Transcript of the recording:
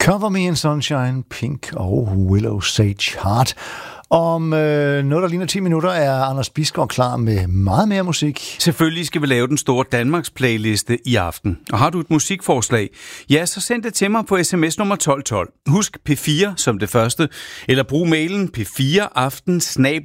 Cover Me in Sunshine, Pink og Willow Sage Heart. Om noget, der ligner 10 minutter, er Anders Bisgaard klar med meget mere musik. Selvfølgelig skal vi lave den store Danmarks playliste i aften. Og har du et musikforslag, ja, så send det til mig på sms nummer 1212. Husk P4 som det første, eller brug mailen p4aften@